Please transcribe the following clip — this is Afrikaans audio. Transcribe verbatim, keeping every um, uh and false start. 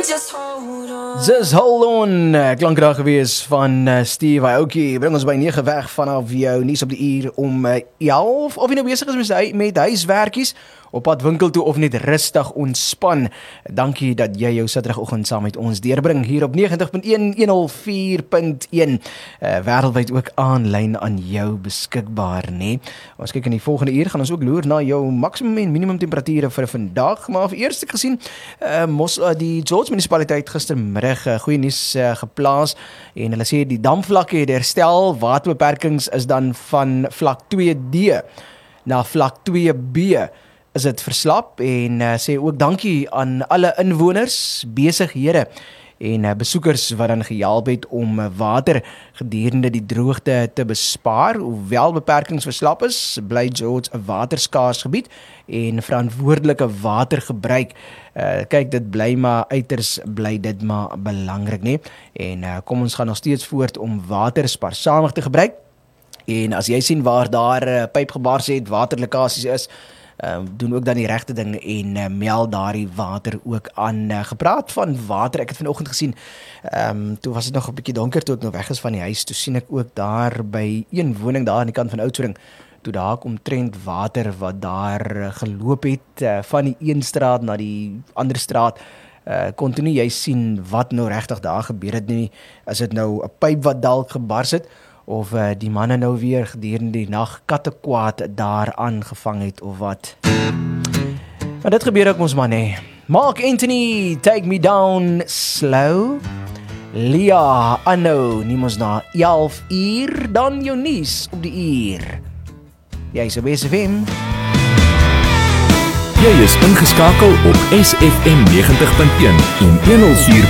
Just hold on, klank daar gewees van uh, Steve Aoki, bring ons by nege weg vanaf jou nuus op die uur om uh, elf, of jy nou besig is met, met huiswerkies, op pad winkel toe of net rustig ontspan. Dankie dat jy jou Saterdagoggend saam met ons deurbring hier op negentig punt een, honderdvier punt een, uh, wêreldwyd ook aanlyn aan jou beskikbaar, nee. Ons kyk in die volgende uur, gaan ons ook loer na jou maksimum en minimum temperature vir vandag, maar vir eerst ek gesien, uh, mos, uh, die George munisipaliteit gistermiddag uh, goeie nuus uh, geplaas, en hulle sê die damvlakke het herstel, waterbeperkings is dan van vlak twee D na vlak twee B, is dit verslap, en uh, sê ook dankie aan alle inwoners, besighede en uh, besoekers wat dan gehelp het om uh, water gedurende die droogte te bespaar. Hoewel beperkings verslap is, bly George 'n waterskaars gebied en verantwoordelike watergebruik. Uh, kyk, dit bly maar uiters, bly dit maar belangrik, nee. En uh, kom ons gaan nog steeds voort om water spaarsamig te gebruik. En as jy sien waar daar uh, pypgebars het, waterlekkasies is, Uh, doen ook dan die regte ding en uh, meld daardie water ook aan. Uh, gepraat van water, ek het vanoggend gesien, um, toe was dit nog 'n bietjie donker toe ek nou weg is van die huis, toe sien ek ook daar by een woning daar aan die kant van Oudtshoorn, toe daar omtrent water wat daar uh, geloop het, uh, van die een straat na die ander straat, uh, kon toe nie jy sien wat nou regtig daar gebeur het nie, is dit nou 'n pyp wat dalk gebars het, of uh, die manne nou weer gedurende die nag kattekwaad daar aangevang het, of wat. Maar dit gebeur ook ons man, hè. Mark Anthony, Take Me Down Slow. Lia Anno, neem ons na elf uur, dan jou nuus op die uur. Jy is op S F M. Jy is ingeskakel op S F M negentig punt een en honderdvier